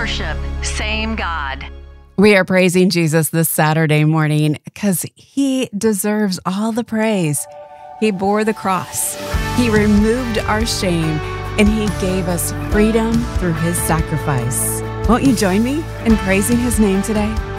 worship, same God. We are praising Jesus this Saturday morning because he deserves all the praise. He bore the cross. He removed our shame, and he gave us freedom through his sacrifice. Won't you join me in praising his name today?